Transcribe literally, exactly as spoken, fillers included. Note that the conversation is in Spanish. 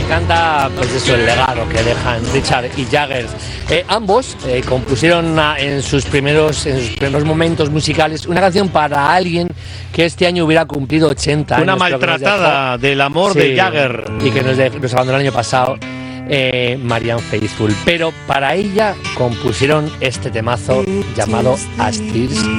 encanta pues eso, el legado que dejan Richard y Jagger. Eh, ambos eh, compusieron una, en, sus primeros, en sus primeros momentos musicales una canción para alguien que este año hubiera cumplido ochenta una años. Una maltratada del amor sí, de Jagger. Y que nos, de, nos abandonó el año pasado, eh, Marianne Faithfull. Pero para ella compusieron este temazo llamado As Tears